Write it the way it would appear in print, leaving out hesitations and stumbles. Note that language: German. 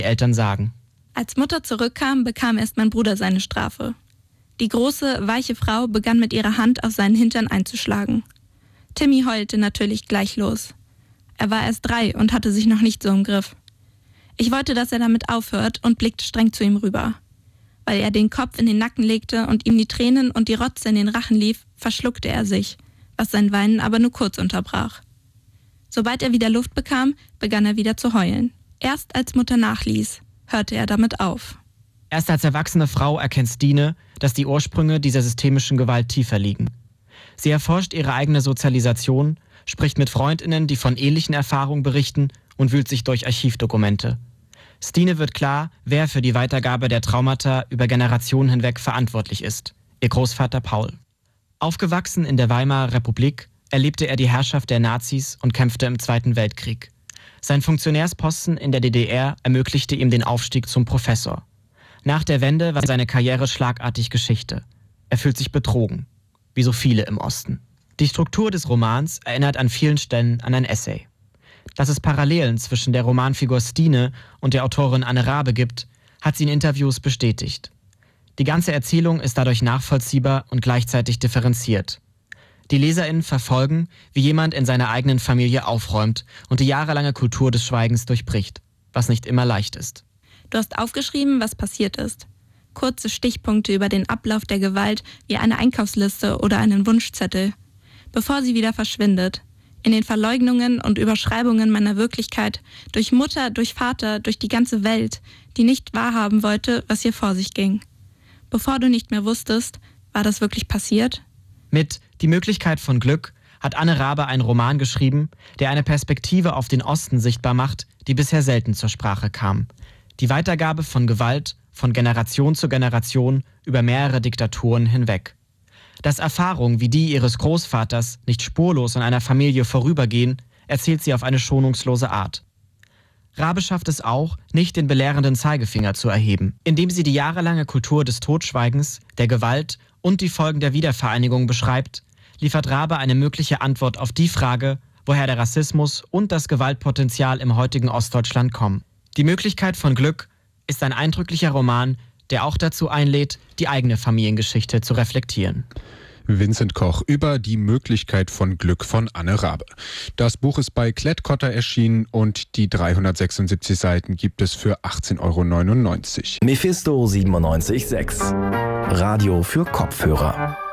die Eltern sagen. Als Mutter zurückkam, bekam erst mein Bruder seine Strafe. Die große, weiche Frau begann mit ihrer Hand auf seinen Hintern einzuschlagen. Timmy heulte natürlich gleich los. Er war erst 3 und hatte sich noch nicht so im Griff. Ich wollte, dass er damit aufhört und blickte streng zu ihm rüber. Weil er den Kopf in den Nacken legte und ihm die Tränen und die Rotze in den Rachen lief, verschluckte er sich, was sein Weinen aber nur kurz unterbrach. Sobald er wieder Luft bekam, begann er wieder zu heulen. Erst als Mutter nachließ, hörte er damit auf. Erst als erwachsene Frau erkennt Stine, dass die Ursprünge dieser systemischen Gewalt tiefer liegen. Sie erforscht ihre eigene Sozialisation, spricht mit FreundInnen, die von ähnlichen Erfahrungen berichten und wühlt sich durch Archivdokumente. Stine wird klar, wer für die Weitergabe der Traumata über Generationen hinweg verantwortlich ist. Ihr Großvater Paul. Aufgewachsen in der Weimarer Republik erlebte er die Herrschaft der Nazis und kämpfte im Zweiten Weltkrieg. Sein Funktionärsposten in der DDR ermöglichte ihm den Aufstieg zum Professor. Nach der Wende war seine Karriere schlagartig Geschichte. Er fühlt sich betrogen, wie so viele im Osten. Die Struktur des Romans erinnert an vielen Stellen an ein Essay. Dass es Parallelen zwischen der Romanfigur Stine und der Autorin Anne Raabe gibt, hat sie in Interviews bestätigt. Die ganze Erzählung ist dadurch nachvollziehbar und gleichzeitig differenziert. Die LeserInnen verfolgen, wie jemand in seiner eigenen Familie aufräumt und die jahrelange Kultur des Schweigens durchbricht, was nicht immer leicht ist. Du hast aufgeschrieben, was passiert ist. Kurze Stichpunkte über den Ablauf der Gewalt wie eine Einkaufsliste oder einen Wunschzettel. Bevor sie wieder verschwindet. In den Verleugnungen und Überschreibungen meiner Wirklichkeit, durch Mutter, durch Vater, durch die ganze Welt, die nicht wahrhaben wollte, was hier vor sich ging. Bevor du nicht mehr wusstest, war das wirklich passiert? Mit Die Möglichkeit von Glück hat Anne Raabe einen Roman geschrieben, der eine Perspektive auf den Osten sichtbar macht, die bisher selten zur Sprache kam. Die Weitergabe von Gewalt von Generation zu Generation über mehrere Diktaturen hinweg. Dass Erfahrungen wie die ihres Großvaters nicht spurlos an einer Familie vorübergehen, erzählt sie auf eine schonungslose Art. Raabe schafft es auch, nicht den belehrenden Zeigefinger zu erheben. Indem sie die jahrelange Kultur des Totschweigens, der Gewalt und die Folgen der Wiedervereinigung beschreibt, liefert Raabe eine mögliche Antwort auf die Frage, woher der Rassismus und das Gewaltpotenzial im heutigen Ostdeutschland kommen. Die Möglichkeit von Glück ist ein eindrücklicher Roman, der auch dazu einlädt, die eigene Familiengeschichte zu reflektieren. Vincent Koch über Die Möglichkeit von Glück von Anne Raabe. Das Buch ist bei Klett-Cotta erschienen und die 376 Seiten gibt es für 18,99 €. Mephisto 97.6 Radio für Kopfhörer.